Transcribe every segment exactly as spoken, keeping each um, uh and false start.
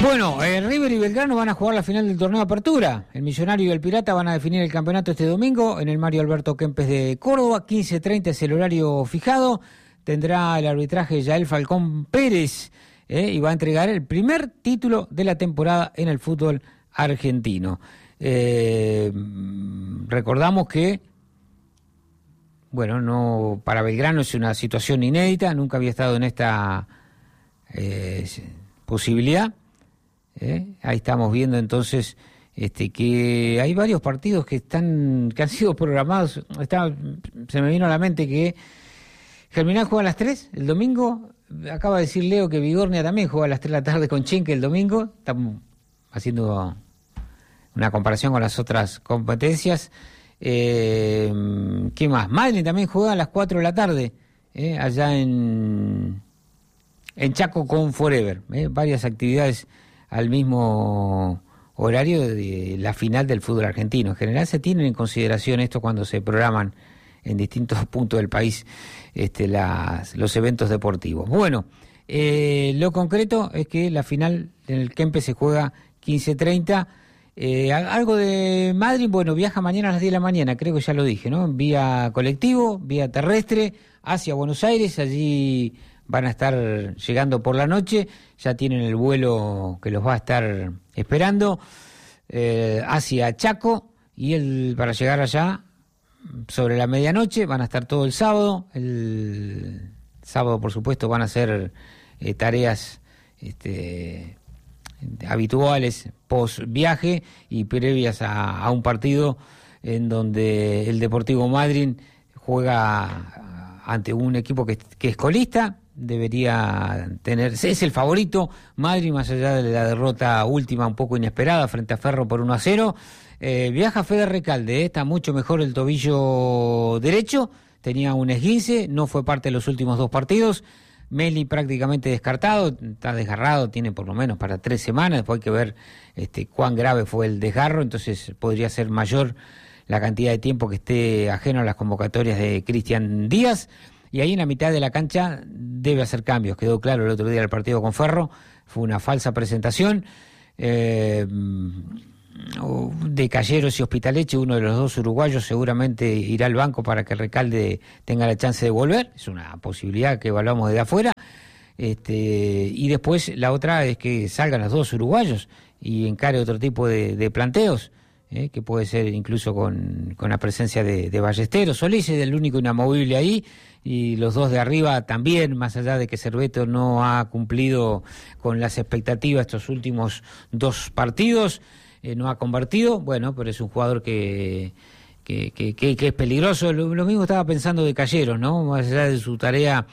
Bueno, eh, River y Belgrano van a jugar la final del torneo de apertura. El Millonario y el Pirata van a definir el campeonato este domingo en el Mario Alberto Kempes de Córdoba. quince treinta es el horario fijado. Tendrá el arbitraje Yael Falcón Pérez eh, y va a entregar el primer título de la temporada en el fútbol argentino. Eh, recordamos que, bueno, no para Belgrano es una situación inédita, nunca había estado en esta eh, posibilidad. ¿Eh? Ahí estamos viendo entonces este que hay varios partidos que están que han sido programados. Está, se me vino a la mente que Germinal juega a las tres el domingo. Acaba de decir Leo que Vigornia también juega a las tres de la tarde con Chenque el domingo. Estamos haciendo una comparación con las otras competencias. Eh, ¿Qué más? Madrid también juega a las cuatro de la tarde eh, allá en, en Chaco con Forever. Eh, varias actividades al mismo horario de la final del fútbol argentino. En general se tienen en consideración esto cuando se programan en distintos puntos del país este, las, los eventos deportivos. Bueno, eh, lo concreto es que la final en el Kempes se juega quince treinta. Eh, algo de Madrid, bueno, viaja mañana a las diez de la mañana, creo que ya lo dije, ¿no? Vía colectivo, vía terrestre, hacia Buenos Aires, allí van a estar llegando por la noche, ya tienen el vuelo que los va a estar esperando, eh, hacia Chaco, y el para llegar allá sobre la medianoche, van a estar todo el sábado, el sábado por supuesto van a hacer eh, tareas este, habituales post viaje y previas a, a un partido en donde el Deportivo Madryn juega ante un equipo que, que es colista. Debería tener, es el favorito Madrid, más allá de la derrota última un poco inesperada frente a Ferro por uno a cero. Eh, viaja Fede Recalde, eh, está mucho mejor el tobillo derecho, tenía un esguince, no fue parte de los últimos dos partidos. Meli prácticamente descartado, está desgarrado, tiene por lo menos para tres semanas, después hay que ver este, cuán grave fue el desgarro, entonces podría ser mayor la cantidad de tiempo que esté ajeno a las convocatorias de Cristian Díaz. Y ahí en la mitad de la cancha debe hacer cambios. Quedó claro el otro día el partido con Ferro. Fue una falsa presentación. Eh, de Calleros y Hospitaleche, uno de los dos uruguayos seguramente irá al banco para que Recalde tenga la chance de volver. Es una posibilidad que evaluamos desde afuera. Este, y después la otra es que salgan los dos uruguayos y encare otro tipo de, de planteos. Eh, que puede ser incluso con, con la presencia de, de Ballesteros. Solís es el único inamovible ahí, y los dos de arriba también, más allá de que Cerveto no ha cumplido con las expectativas estos últimos dos partidos, eh, no ha convertido, bueno, pero es un jugador que, que, que, que, que es peligroso. Lo, lo mismo estaba pensando de Calleros, ¿no? Más allá de su tarea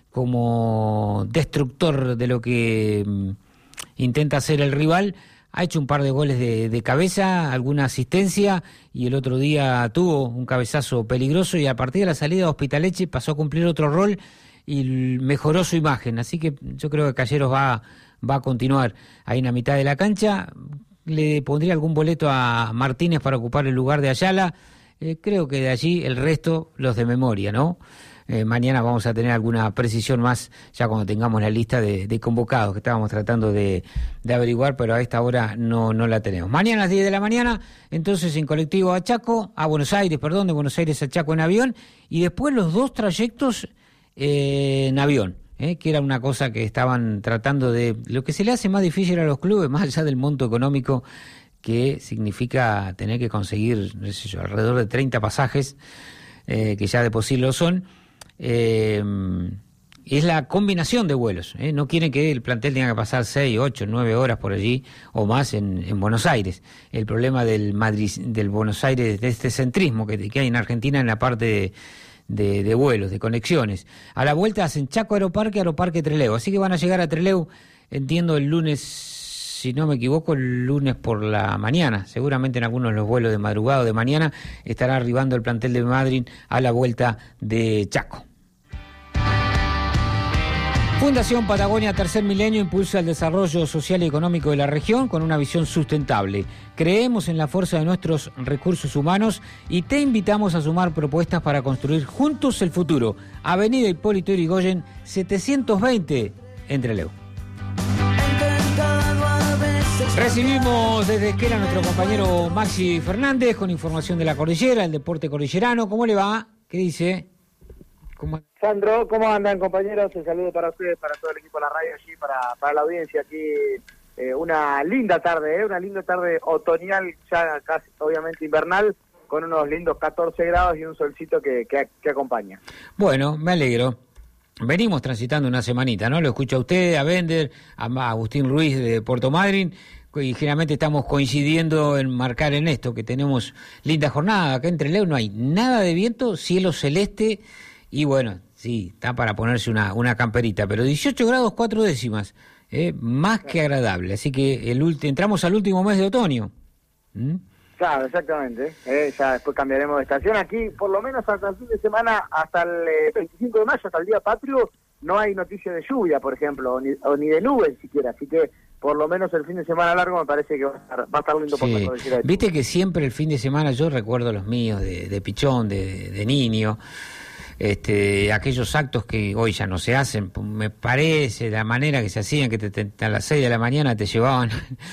como destructor de lo que mm, intenta hacer el rival, ha hecho un par de goles de, de cabeza, alguna asistencia, y el otro día tuvo un cabezazo peligroso, y a partir de la salida de Hospitaleche pasó a cumplir otro rol y mejoró su imagen. Así que yo creo que Calleros va, va a continuar ahí en la mitad de la cancha. Le pondría algún boleto a Martínez para ocupar el lugar de Ayala. Eh, creo que de allí el resto los de memoria, ¿no? Eh, mañana vamos a tener alguna precisión más ya cuando tengamos la lista de, de convocados que estábamos tratando de, de averiguar, pero a esta hora no, no la tenemos. Mañana a las diez de la mañana, entonces en colectivo a Chaco, a Buenos Aires, perdón, de Buenos Aires a Chaco en avión, y después los dos trayectos eh, en avión, eh, que era una cosa que estaban tratando de... Lo que se le hace más difícil a los clubes, más allá del monto económico que significa tener que conseguir, no sé yo, alrededor de treinta pasajes, eh, que ya de por sí lo son. Eh, es la combinación de vuelos, ¿eh? No quieren que el plantel tenga que pasar seis, ocho, nueve horas por allí o más en, en Buenos Aires. El problema del Madrid, del Buenos Aires, de este centrismo que, que hay en Argentina en la parte de, de, de vuelos, de conexiones. A la vuelta hacen Chaco Aeroparque, Aeroparque Trelew, así que van a llegar a Trelew, entiendo, el lunes, si no me equivoco, el lunes por la mañana. Seguramente en algunos de los vuelos de madrugada o de mañana estará arribando el plantel de Madrid a la vuelta de Chaco. Fundación Patagonia Tercer Milenio impulsa el desarrollo social y económico de la región con una visión sustentable. Creemos en la fuerza de nuestros recursos humanos y te invitamos a sumar propuestas para construir juntos el futuro. Avenida Hipólito Yrigoyen, setecientos veinte, en Trelew. Recibimos desde Esquel a nuestro compañero Maxi Fernández con información de la cordillera, el deporte cordillerano. ¿Cómo le va? ¿Qué dice? ¿Cómo... Sandro, ¿cómo andan, compañeros? Un saludo para ustedes, para todo el equipo de la radio allí, para, para la audiencia aquí. Eh, una linda tarde, ¿eh? Una linda tarde otoñal, ya casi obviamente invernal, con unos lindos catorce grados y un solcito que, que, que acompaña. Bueno, me alegro. Venimos transitando una semanita, ¿no? Lo escucho a usted, a Bender, a Agustín Ruiz de Puerto Madryn, y generalmente estamos coincidiendo en marcar en esto, que tenemos linda jornada. Acá entre Leo no hay nada de viento, cielo celeste, y bueno, sí, está para ponerse una, una camperita, pero dieciocho grados cuatro décimas, eh, más que agradable. Así que el ulti- entramos al último mes de otoño. ¿Mm? Claro, exactamente. Eh, ya después cambiaremos de estación. Aquí, por lo menos hasta el fin de semana, hasta el eh, veinticinco de mayo, hasta el día patrio, no hay noticia de lluvia, por ejemplo, o ni, o ni de nubes siquiera. Así que, por lo menos el fin de semana largo me parece que va a estar, va a estar lindo. Sí. Por decir. Viste que siempre el fin de semana, yo recuerdo los míos de, de pichón, de, de niño, este, aquellos actos que hoy ya no se hacen, me parece, la manera que se hacían, que te, te, a las seis de la mañana te llevaban...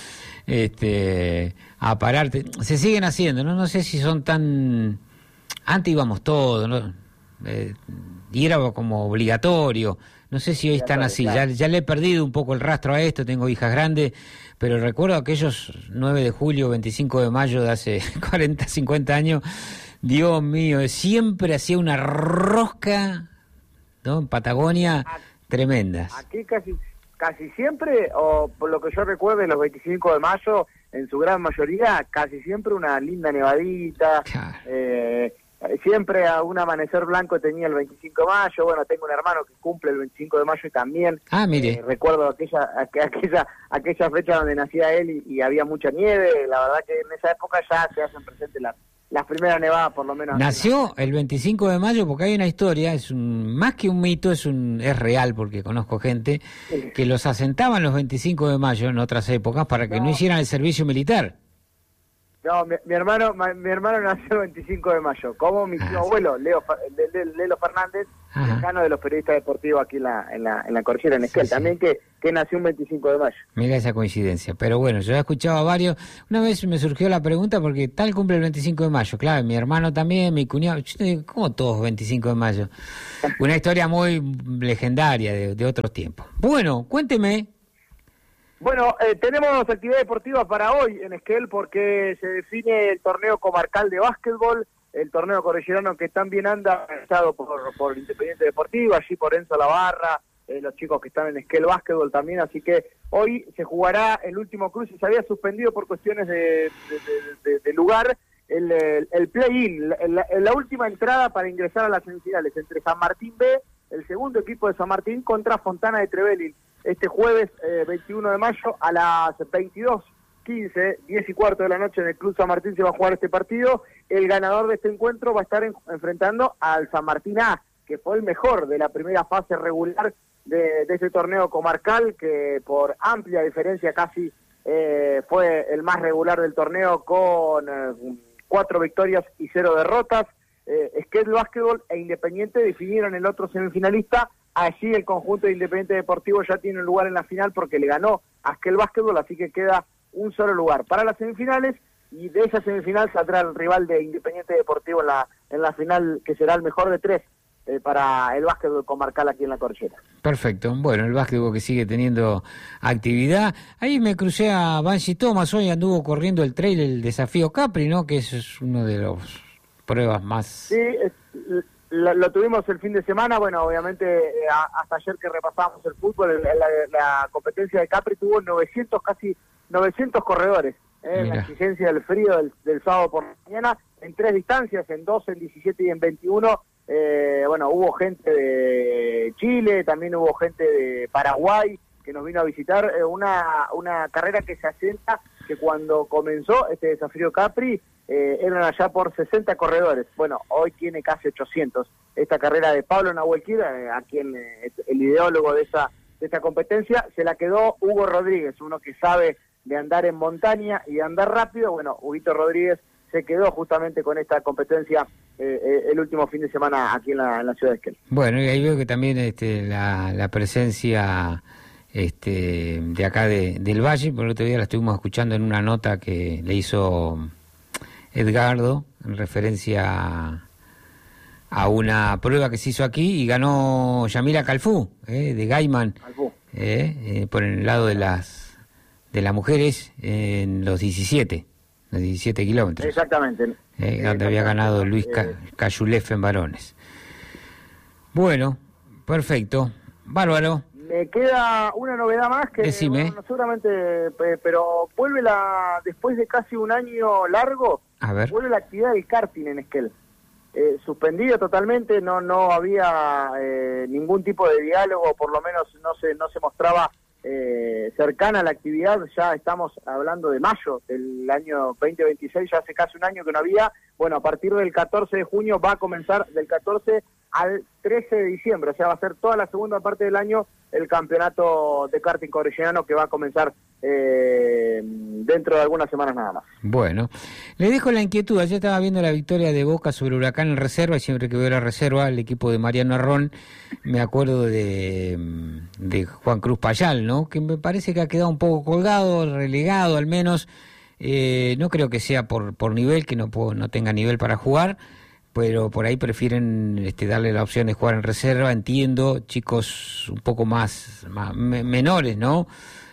este a pararte, se siguen haciendo, no no sé si son tan, antes íbamos todos, ¿no? Eh, y era como obligatorio, no sé si hoy están así, ya, ya le he perdido un poco el rastro a esto, tengo hijas grandes, pero recuerdo aquellos nueve de julio, veinticinco de mayo de hace cuarenta, cincuenta años, Dios mío, siempre hacía una rosca, ¿no? En Patagonia, tremendas. Aquí casi casi siempre, o por lo que yo recuerdo, los veinticinco de mayo, en su gran mayoría, casi siempre una linda nevadita, claro. eh, siempre a un amanecer blanco tenía el veinticinco de mayo. Bueno, tengo un hermano que cumple el veinticinco de mayo y también ah, mire. Eh, recuerdo aquella, aquella aquella fecha donde nacía él y, y había mucha nieve. La verdad que en esa época ya se hacen presentes las las primeras nevadas, por lo menos. Nació el veinticinco de mayo porque hay una historia, es un más que un mito, es un es real, porque conozco gente sí. que los asentaban los veinticinco de mayo en otras épocas para que no, no hicieran el servicio militar. No, mi, mi hermano mi, mi hermano nació el veinticinco de mayo, como mi tío ah, abuelo, sí. Leo, Lelo Fernández, decano de los periodistas deportivos aquí en la en la, en la cordillera, en Esquel, sí, también sí. que que nació un veinticinco de mayo. Mira esa coincidencia, pero bueno, yo he escuchado a varios, una vez me surgió la pregunta porque tal cumple el veinticinco de mayo, claro, mi hermano también, mi cuñado, yo digo, ¿cómo todos veinticinco de mayo? Una historia muy legendaria de, de otros tiempos. Bueno, cuénteme. Bueno, eh, tenemos actividad deportiva para hoy en Esquel porque se define el torneo comarcal de básquetbol, el torneo cordillerano que también anda organizado por, por Independiente Deportivo, allí por Enzo Lavarra, eh, los chicos que están en Esquel Básquetbol también, así que hoy se jugará el último cruce. Se había suspendido por cuestiones de, de, de, de, de lugar el, el, el play-in, la, la, la última entrada para ingresar a las semifinales entre San Martín B, el segundo equipo de San Martín, contra Fontana de Trevelin. Este jueves eh, veintiuno de mayo a las veintidós quince, diez y cuarto de la noche en el Club San Martín se va a jugar este partido. El ganador de este encuentro va a estar en, enfrentando al San Martín A, que fue el mejor de la primera fase regular de, de este torneo comarcal, que por amplia diferencia casi eh, fue el más regular del torneo con eh, cuatro victorias y cero derrotas. Eh, Esquel Básquetbol e Independiente definieron el otro semifinalista. Allí el conjunto de Independiente Deportivo ya tiene un lugar en la final porque le ganó a Esquel Básquetbol, así que queda un solo lugar para las semifinales, y de esa semifinal saldrá el rival de Independiente Deportivo en la en la final, que será el mejor de tres eh, para el básquetbol comarcal aquí en la cordillera. Perfecto, bueno, el básquetbol que sigue teniendo actividad. Ahí me crucé a Bansi Thomas, hoy anduvo corriendo el trail, el desafío Capri, ¿no? Que eso es uno de los pruebas más... Sí, es, lo, lo tuvimos el fin de semana, bueno, obviamente eh, a, hasta ayer que repasamos el fútbol, la, la, la competencia de Capri tuvo novecientos, casi novecientos corredores, eh, en la exigencia del frío del, del sábado por la mañana, en tres distancias, en doce, en diecisiete y en veintiuno. Eh, bueno, hubo gente de Chile, también hubo gente de Paraguay que nos vino a visitar, eh, una, una carrera que se asienta que cuando comenzó este desafío Capri, Eh, eran allá por sesenta corredores. Bueno, hoy tiene casi ochocientos. Esta carrera de Pablo Nahuelquir, eh, a quien eh, el ideólogo de esa de esta competencia, se la quedó Hugo Rodríguez, uno que sabe de andar en montaña y de andar rápido. Bueno, Huguito Rodríguez se quedó justamente con esta competencia eh, eh, el último fin de semana aquí en la, en la ciudad de Esquel. Bueno, y ahí veo que también este, la, la presencia este, de acá de, del Valle. Por el otro día la estuvimos escuchando en una nota que le hizo Edgardo en referencia a, a una prueba que se hizo aquí y ganó Yamila Calfú, eh, de Gaiman, eh, eh, por el lado de las de las mujeres en los diecisiete, los diecisiete kilómetros. Exactamente. Eh, donde Exactamente. había ganado Luis Eh, Cayulef en varones. Bueno, perfecto. Bárbaro. Me queda una novedad más que Decime. bueno, seguramente, pe- pero vuelve la después de casi un año largo, A ver. vuelve la actividad del karting en Esquel. Eh, suspendido totalmente, no no había eh, ningún tipo de diálogo, por lo menos no se no se mostraba eh, cercana a la actividad. Ya estamos hablando de mayo del año veinte veintiséis, ya hace casi un año que no había. Bueno, a partir del catorce de junio va a comenzar, del catorce al trece de diciembre, o sea, va a ser toda la segunda parte del año el campeonato de karting corellano, que va a comenzar eh, dentro de algunas semanas nada más. Bueno, le dejo la inquietud. Ayer estaba viendo la victoria de Boca sobre Huracán en reserva, y siempre que veo la reserva, el equipo de Mariano Arrón, me acuerdo de, de Juan Cruz Payal, ¿no? Que me parece que ha quedado un poco colgado, relegado al menos. Eh, no creo que sea por, por nivel, que no, puedo, no tenga nivel para jugar, pero por ahí prefieren este, darle la opción de jugar en reserva. Entiendo, chicos un poco más, más me, menores, ¿no?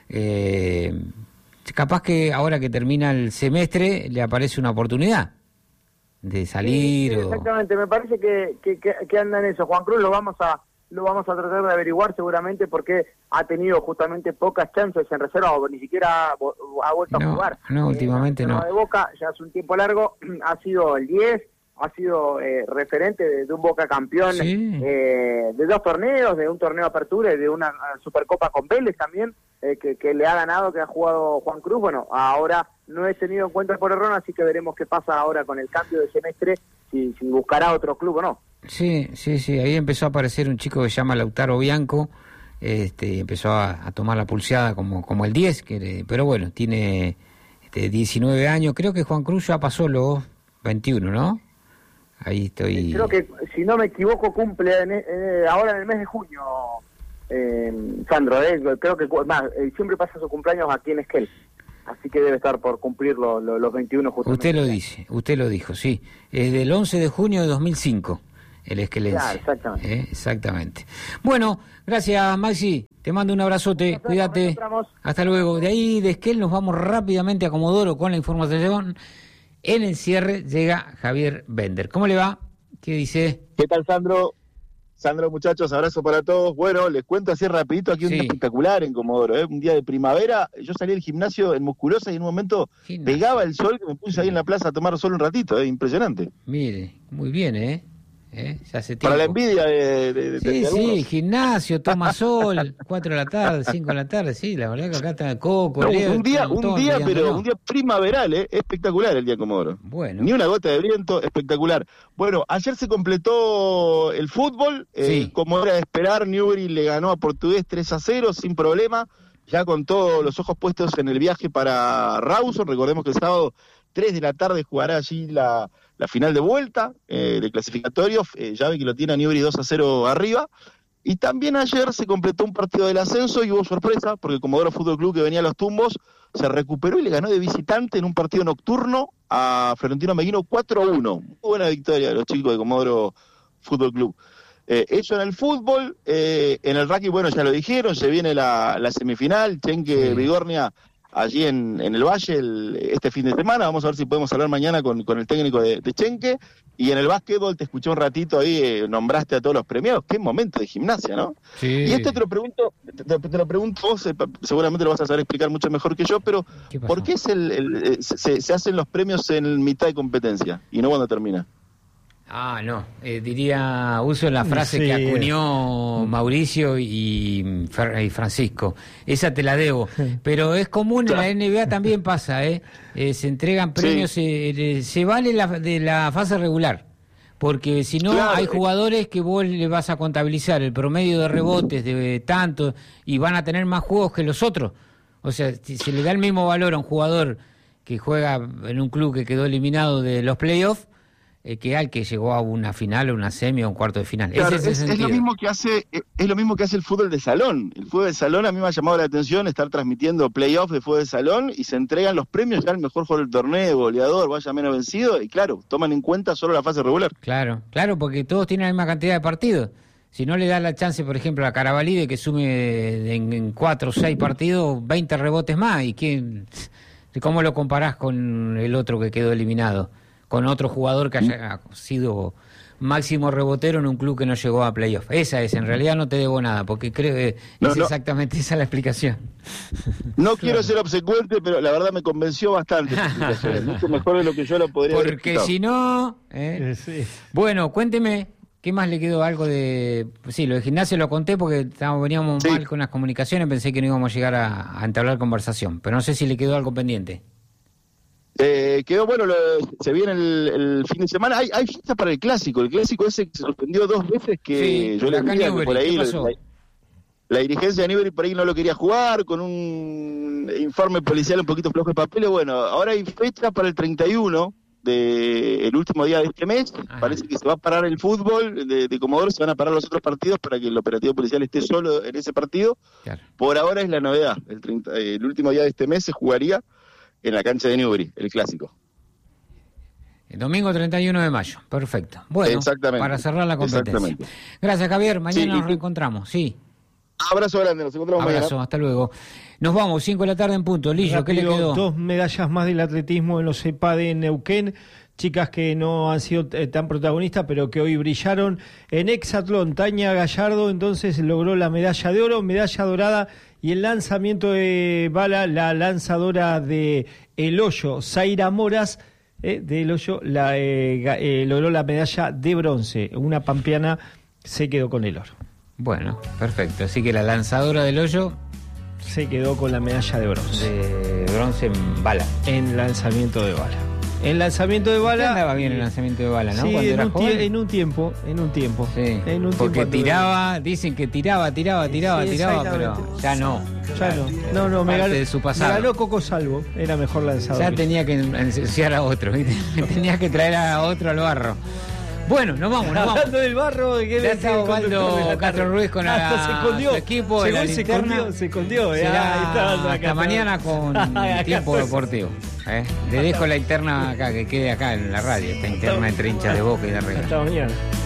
Eh, capaz que ahora que termina el semestre le aparece una oportunidad de salir. Sí, sí, o... exactamente, me parece que, que, que, que anda en eso. Juan Cruz lo vamos a lo vamos a tratar de averiguar seguramente, porque ha tenido justamente pocas chances en reserva, o ni siquiera ha, ha vuelto no, a jugar. No, últimamente eh, no. De Boca ya hace un tiempo largo, ha sido el diez, ha sido eh, referente de, de un Boca campeón, sí. eh, de dos torneos, de un torneo de apertura y de una uh, Supercopa con Vélez también, eh, que, que le ha ganado, que ha jugado Juan Cruz. Bueno, ahora no he tenido en cuenta por error, así que veremos qué pasa ahora con el cambio de semestre, si, si buscará otro club o no. Sí, sí, sí, ahí empezó a aparecer un chico que se llama Lautaro Bianco, este, empezó a, a tomar la pulseada como, como el diez, que, pero bueno, tiene este, diecinueve años, creo que Juan Cruz ya pasó los veintiuno, ¿no? Ahí estoy... Creo que, si no me equivoco, cumple en, eh, ahora en el mes de junio, eh, Sandro, eh, creo que más, eh, siempre pasa su cumpleaños aquí en Esquel, así que debe estar por cumplir lo, lo, los veintiuno justamente. Usted lo dice, usted lo dijo, sí, es del once de junio de dos mil cinco, el esquelense. Claro, exactamente. ¿Eh? Exactamente. Bueno, gracias Maxi, te mando un abrazote, Nos cuídate, encontramos. Hasta luego. De ahí de Esquel nos vamos rápidamente a Comodoro con la información. En el cierre llega Javier Bender. ¿Cómo le va? ¿Qué dice? ¿Qué tal, Sandro? Sandro, muchachos, abrazo para todos. Bueno, les cuento así rapidito, aquí un Sí. día espectacular en Comodoro, ¿eh? Un día de primavera. Yo salí del gimnasio en Musculosa y en un momento Gimnasio. pegaba el sol, que me puse ahí en la plaza a tomar sol un ratito, ¿eh? Impresionante. Mire, muy bien, ¿eh? ¿Eh? Ya hace Para la tiempo. envidia de, de, de- Sí, de sí, algunos. gimnasio, toma sol, cuatro de la tarde, cinco de la tarde, sí, la verdad que acá está el Coco, No, Leo, un día, un un montón día, peleándolo. pero un día primaveral, ¿eh? Espectacular el día en Comodoro. Bueno. Ni una gota de viento, espectacular. Bueno, ayer se completó el fútbol, eh, Sí. como era de esperar, Newbery le ganó a Portugués tres a cero sin problema, ya con todos los ojos puestos en el viaje para Rawson. Recordemos que el sábado tres de la tarde jugará allí la, la final de vuelta eh, de clasificatorio, eh, ya ve que lo tiene a Newbery dos a cero arriba. Y también ayer se completó un partido del ascenso y hubo sorpresa, porque Comodoro Fútbol Club, que venía a los tumbos, se recuperó y le ganó de visitante en un partido nocturno a Florentino Meguino cuatro a uno. Muy buena victoria de los chicos de Comodoro Fútbol Club. Eh, eso en el fútbol, eh, en el rugby, bueno, ya lo dijeron, se viene la, la semifinal, Chenque Sí. Bigornia, allí en, en el Valle el, este fin de semana. Vamos a ver si podemos hablar mañana con, con el técnico de, de Chenque. Y en el básquetbol, te escuché un ratito ahí, eh, nombraste a todos los premiados. Qué momento de gimnasia, ¿no? Sí. Y esto te lo pregunto, te, te lo pregunto vos, eh, seguramente lo vas a saber explicar mucho mejor que yo, pero ¿Qué pasó? ¿por qué es el, el, eh, se, se hacen los premios en mitad de competencia y no cuando termina? Ah, no, eh, diría, uso la frase Sí. que acuñó Mauricio y, Fer- y Francisco, esa te la debo, pero es común, en la N B A también pasa, ¿eh? Eh, se entregan premios, Sí. eh, eh, se vale la, de la fase regular, porque si no Claro. hay jugadores que vos le vas a contabilizar el promedio de rebotes de tanto y van a tener más juegos que los otros, o sea, si se le da el mismo valor a un jugador que juega en un club que quedó eliminado de los playoffs, eh, que al que llegó a una final, o una semi o un cuarto de final. Claro, ese es, es, el es lo mismo que hace es lo mismo que hace el fútbol de salón. El fútbol de salón a mí me ha llamado la atención estar transmitiendo playoffs de fútbol de salón y se entregan los premios ya al mejor jugador del torneo, goleador, vaya menos vencido, y claro, toman en cuenta solo la fase regular. Claro, claro, porque todos tienen la misma cantidad de partidos. Si no le da la chance, por ejemplo, a Carabalí de que sume en, en cuatro o seis partidos veinte rebotes más, ¿y quién, cómo lo comparás con el otro que quedó eliminado? Con otro jugador que haya sido máximo rebotero en un club que no llegó a playoff. Esa es, en realidad no te debo nada, porque creo que no, es no. exactamente esa la explicación. No claro. quiero ser obsecuente, pero la verdad me convenció bastante. Mucho mejor de lo que yo lo podría haber Porque si no... ¿eh? Sí. Bueno, cuénteme... ¿Qué más le quedó? Algo de... Sí, lo de gimnasia lo conté porque estábamos, veníamos sí. mal con las comunicaciones, pensé que no íbamos a llegar a, a entablar conversación, pero no sé si le quedó algo pendiente. Eh, quedó bueno, lo, se viene el, el fin de semana, hay, hay fiesta para el clásico, el clásico ese que se suspendió dos veces, que sí, yo le diría que por ahí la, la, la dirigencia de Newbery por ahí no lo quería jugar, con un informe policial un poquito flojo de papeles. Bueno, ahora hay fecha para el treinta y uno, de el último día de este mes. Ajá. Parece que se va a parar el fútbol de, de Comodoro, se van a parar los otros partidos para que el operativo policial esté solo en ese partido. Claro. Por ahora es la novedad, el, treinta, el último día de este mes se jugaría en la cancha de Newbery, el clásico. El domingo treinta y uno de mayo, perfecto. Bueno, para cerrar la competencia. Gracias, Javier, mañana sí, nos reencontramos, sí. Abrazo grande, nos encontramos Abrazo, mañana. Hasta luego. Nos vamos, cinco de la tarde en punto. Lillo, ¿qué le quedó? Dos medallas más del atletismo en los EPADE en Neuquén. Chicas que no han sido eh, tan protagonistas, pero que hoy brillaron. En hexatlón, Tania Gallardo entonces logró la medalla de oro, medalla dorada, y el lanzamiento de bala, la lanzadora de El Hoyo, Zaira Moras, eh, de El Hoyo, la, eh, eh, logró la medalla de bronce. Una pampeana se quedó con el oro. Bueno, perfecto. Así que la lanzadora del Hoyo se quedó con la medalla de bronce. De bronce en bala. En lanzamiento de bala. En lanzamiento de bala... andaba bien el lanzamiento de bala, ¿no? Sí, Cuando en, era un joven. Tie, en un tiempo, en un tiempo. Sí, en un porque tiempo tiraba, anduve. Dicen que tiraba, tiraba, tiraba, sí, tiraba, pero ya no. Ya no. No, no, me ganó, de su pasado. me ganó Coco Salvo, era mejor lanzador. Ya tenía que ensuciar a otro, ¿viste? Tenía que traer a otro al barro. Bueno, nos vamos, nos vamos. Hablando del barro, que ya está Osvaldo Castro Ruiz con hasta a, se escondió. su equipo de la se linterna. Escondió, se escondió. Será Ya, hasta acá mañana con Tiempo Deportivo. ¿eh? Le dejo la interna acá, que quede acá en la radio, esta interna entre hinchas de Boca y de River. Hasta mañana.